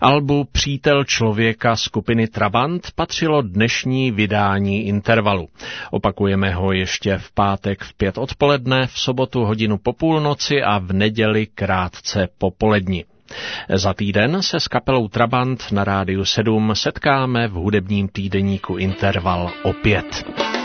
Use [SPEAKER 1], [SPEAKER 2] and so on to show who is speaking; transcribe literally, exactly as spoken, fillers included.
[SPEAKER 1] Albu Přítel člověka skupiny Trabant patřilo dnešní vydání Intervalu. Opakujeme ho ještě v pátek v pět odpoledne, v sobotu hodinu po půlnoci a v neděli krátce po poledni. Za týden se s kapelou Trabant na Rádiu sedm setkáme v hudebním týdeníku Interval opět.